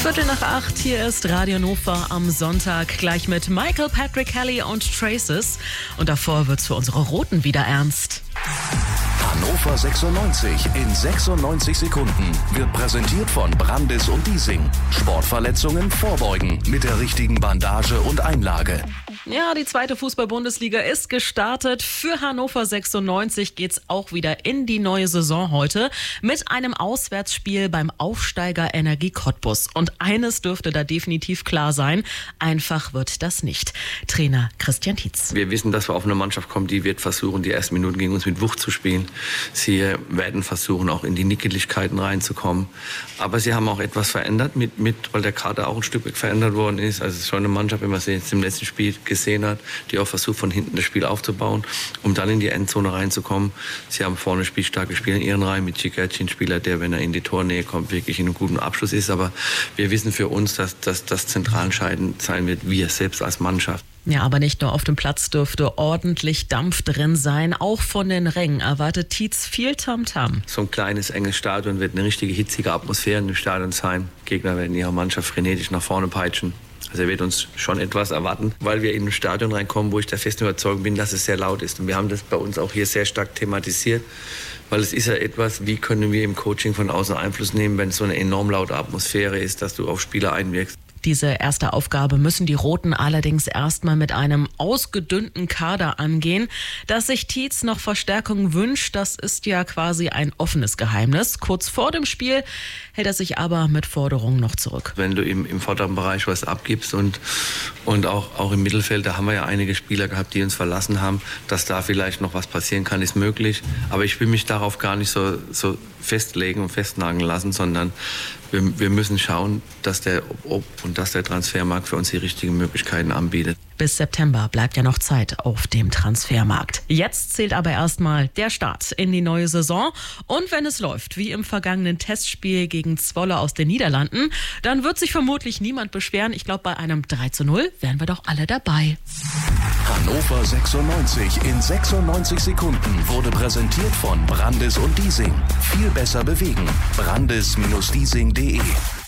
7:45, hier ist Radio Nova am Sonntag, gleich mit Michael Patrick Kelly und Traces. Und davor wird's für unsere Roten wieder ernst. Hannover 96 in 96 Sekunden wird präsentiert von Brandis und Diesing. Sportverletzungen vorbeugen mit der richtigen Bandage und Einlage. Ja, die zweite Fußball-Bundesliga ist gestartet. Für Hannover 96 geht's auch wieder in die neue Saison heute mit einem Auswärtsspiel beim Aufsteiger Energie Cottbus. Und eines dürfte da definitiv klar sein: einfach wird das nicht. Trainer Christian Tietz. Wir wissen, dass wir auf eine Mannschaft kommen, die wird versuchen, die ersten Minuten gegen uns mit Wucht zu spielen. Sie werden versuchen, auch in die Nickeligkeiten reinzukommen. Aber sie haben auch etwas verändert, weil der Kader auch ein Stück weit verändert worden ist. Also es ist schon eine Mannschaft, wenn man sie jetzt im letzten Spiel gesehen hat, die auch versucht, von hinten das Spiel aufzubauen, um dann in die Endzone reinzukommen. Sie haben vorne spielstarke Spieler in ihren Reihen mit Cikerci, ein Spieler, der, wenn er in die Tornähe kommt, wirklich in einem guten Abschluss ist. Aber wir wissen für uns, dass das zentral entscheidend sein wird, wir selbst als Mannschaft. Ja, aber nicht nur auf dem Platz dürfte ordentlich Dampf drin sein. Auch von den Rängen erwartet Tietz viel Tamtam. So ein kleines, enges Stadion wird eine richtige hitzige Atmosphäre in dem Stadion sein. Gegner werden ihre Mannschaft frenetisch nach vorne peitschen. Also er wird uns schon etwas erwarten, weil wir in ein Stadion reinkommen, wo ich der festen Überzeugung bin, dass es sehr laut ist. Und wir haben das bei uns auch hier sehr stark thematisiert, weil es ist ja etwas, wie können wir im Coaching von außen Einfluss nehmen, wenn es so eine enorm laute Atmosphäre ist, dass du auf Spieler einwirkst. Diese erste Aufgabe müssen die Roten allerdings erstmal mit einem ausgedünnten Kader angehen. Dass sich Tietz noch Verstärkung wünscht, das ist ja quasi ein offenes Geheimnis. Kurz vor dem Spiel hält er sich aber mit Forderungen noch zurück. Wenn du im vorderen Bereich was abgibst und auch im Mittelfeld, da haben wir ja einige Spieler gehabt, die uns verlassen haben, dass da vielleicht noch was passieren kann, ist möglich. Aber ich will mich darauf gar nicht so festlegen und festnageln lassen, sondern wir müssen schauen, dass der Transfermarkt für uns die richtigen Möglichkeiten anbietet. Bis September bleibt ja noch Zeit auf dem Transfermarkt. Jetzt zählt aber erstmal der Start in die neue Saison. Und wenn es läuft, wie im vergangenen Testspiel gegen Zwolle aus den Niederlanden, dann wird sich vermutlich niemand beschweren. Ich glaube, bei einem 3:0 wären wir doch alle dabei. Hannover 96 in 96 Sekunden wurde präsentiert von Brandis und Diesing. Viel besser bewegen. Brandis-Diesing.de